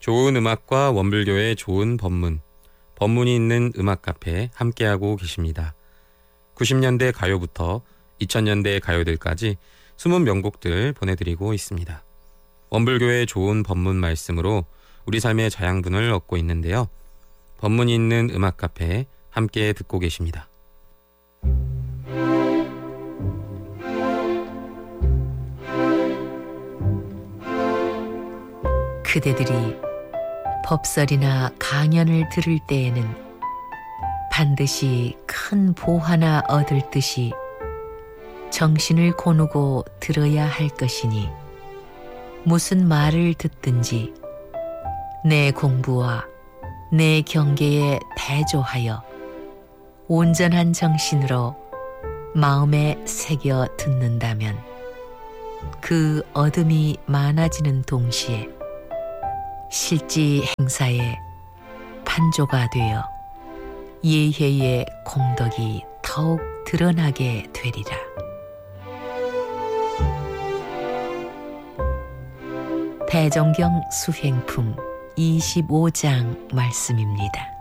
좋은 음악과 원불교의 좋은 법문, 법문이 있는 음악 카페 함께하고 계십니다. 90년대 가요부터 2000년대 가요들까지 숨은 명곡들 보내드리고 있습니다. 원불교의 좋은 법문 말씀으로 우리 삶의 자양분을 얻고 있는데요. 법문이 있는 음악 카페 함께 듣고 계십니다. 그대들이 법설이나 강연을 들을 때에는 반드시 큰 보 하나 얻을 듯이 정신을 고누고 들어야 할 것이니 무슨 말을 듣든지 내 공부와 내 경계에 대조하여 온전한 정신으로 마음에 새겨 듣는다면 그 얻음이 많아지는 동시에 실지 행사에 판조가 되어 예회의 공덕이 더욱 드러나게 되리라. 대종경 수행품 25장 말씀입니다.